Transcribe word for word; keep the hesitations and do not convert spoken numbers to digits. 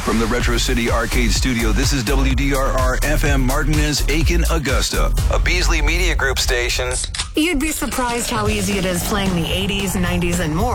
From the Retro City Arcade Studio, this is W D R R F M Martinez, Aiken, Augusta, a Beasley Media Group station. You'd be surprised how easy it is playing the eighties, nineties, and more.